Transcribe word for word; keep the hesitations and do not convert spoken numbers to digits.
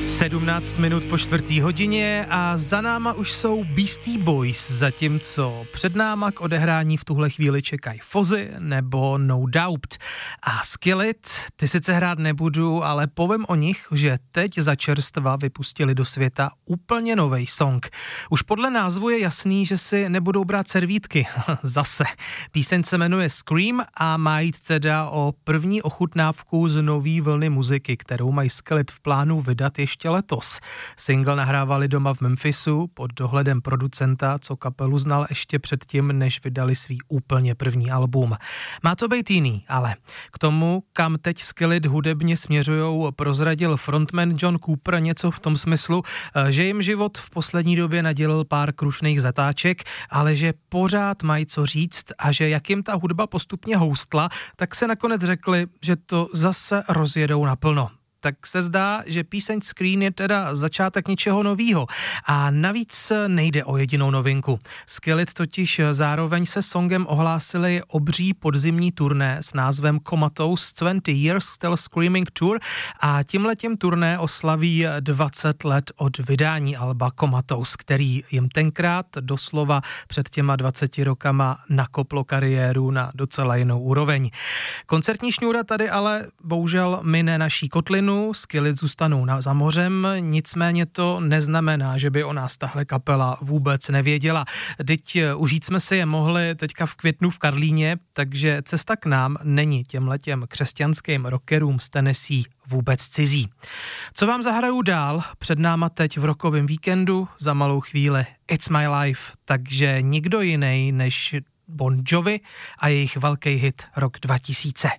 sedmnáct minut po čtvrtý hodině a za náma už jsou Beastie Boys, zatímco před náma k odehrání v tuhle chvíli čekají Fozzy nebo No Doubt. A Skillet, ty sice hrát nebudu, ale povím o nich, že teď za čerstva vypustili do světa úplně novej song. Už podle názvu je jasný, že si nebudou brát servítky. Zase. Píseň se jmenuje Scream a má jít teda o první ochutnávku z nový vlny muziky, kterou mají Skillet v plánu vydat ještě letos. Single nahrávali doma v Memphisu pod dohledem producenta, co kapelu znal ještě předtím, než vydali svý úplně první album. Má to být jiný, ale k tomu, kam teď Skillet hudebně směřujou, prozradil frontman John Cooper něco v tom smyslu, že jim život v poslední době nadělil pár krušných zatáček, ale že pořád mají co říct a že jak jim ta hudba postupně houstla, tak se nakonec řekli, že to zase rozjedou naplno. Tak se zdá, že píseň Scream je teda začátek něčeho novýho. A navíc nejde o jedinou novinku. Skillet totiž zároveň se songem ohlásili obří podzimní turné s názvem Comatose dvacet Years Still Screaming Tour a tímhletím turné oslaví dvacet let od vydání alba Comatose, který jim tenkrát doslova před těma dvaceti rokama nakoplo kariéru na docela jinou úroveň. Koncertní šňůra tady ale bohužel mine naší kotlinu, Skillet zůstanou na, za mořem, nicméně to neznamená, že by o nás tahle kapela vůbec nevěděla. Teď užít jsme si je mohli teďka v květnu v Karlíně, takže cesta k nám není těmhletěm křesťanským rockerům z Tennessee vůbec cizí. Co vám zahraju dál? Před náma teď v rockovém víkendu za malou chvíli It's My Life, takže nikdo jiný než Bon Jovi a jejich velký hit rok dva tisíce.